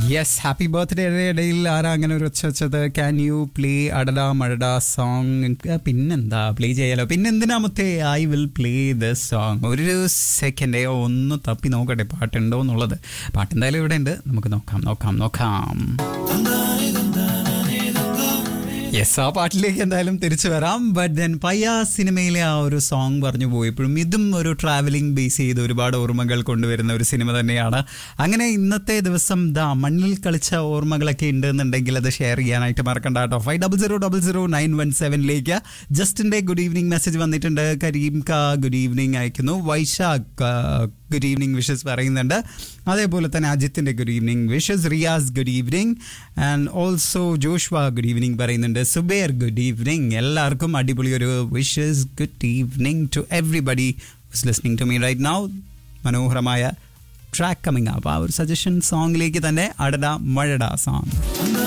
Yes, happy birthday ഇടയിൽ ആരാ അങ്ങനെ ഒരു ഒച്ച വെച്ചത്? Can you play അടടാ മഴടാ song? പിന്നെന്താ പ്ലേ ചെയ്യാലോ, പിന്നെന്തിനാമത്തെ I will play the song. ഒരു സെക്കൻഡേ ഒന്ന് തപ്പി നോക്കട്ടെ പാട്ടുണ്ടോ എന്നുള്ളത്. പാട്ടെന്തായാലും ഇവിടെ ഉണ്ട്, നമുക്ക് നോക്കാം. യെസ്, ആ പാട്ടിലേക്ക് എന്തായാലും തിരിച്ചു വരാം. ബട്ട് ദെൻ പയ്യ സിനിമയിലെ ആ ഒരു സോങ് പറഞ്ഞു പോയപ്പോഴും ഇതും ഒരു ട്രാവലിംഗ് ബേസ് ചെയ്ത് ഒരുപാട് ഓർമ്മകൾ കൊണ്ടുവരുന്ന ഒരു സിനിമ തന്നെയാണ്. അങ്ങനെ ഇന്നത്തെ ദിവസം മണ്ണിൽ കളിച്ച ഓർമ്മകളൊക്കെ ഉണ്ടെന്നുണ്ടെങ്കിൽ അത് ഷെയർ ചെയ്യാനായിട്ട് മറക്കണ്ട കേട്ടോ. 50000917 ജസ്റ്റിൻ്റെ ഗുഡ് ഈവനിങ് മെസ്സേജ് വന്നിട്ടുണ്ട്. കരീം കാ ഗുഡ് ഈവനിങ് അയക്കുന്നു. വൈശാഖ് ഗുഡ് ഈവനിങ് വിഷസ് പറയുന്നുണ്ട്. അതേപോലെ തന്നെ അജിത്തിൻ്റെ good evening wishes. Riyas good evening and also Joshua good evening പറയുന്നുണ്ട്. Zubair good evening. എല്ലാവർക്കും അടിപൊളി ഒരു wishes. Good evening to everybody whose listening to me right now. മനോഹരമായ ട്രാക്ക് കമ്മിങ് അപ്പ്. ആ ഒരു സജഷൻ സോങ്ങിലേക്ക് തന്നെ അടടാ മഴടാ സോങ്.